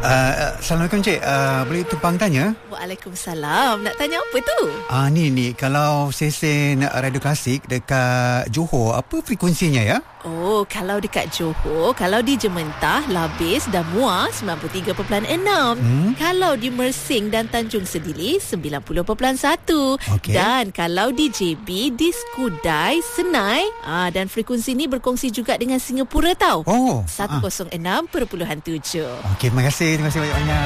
Assalamualaikum Cik. Boleh tumpang tanya? Waalaikumsalam. Nak tanya apa tu? Ni kalau sesen radio klasik dekat Johor, apa frekuensinya ya? Oh, kalau dekat Johor, kalau di Jementah, Labis dan Muar 93.6. Kalau di Mersing dan Tanjung Sedili 90.1. Okey. Dan kalau di JB, di Skudai, Senai, dan frekuensi ni berkongsi juga dengan Singapura tau. Oh. 106.7. Okey, terima kasih banyak-banyak.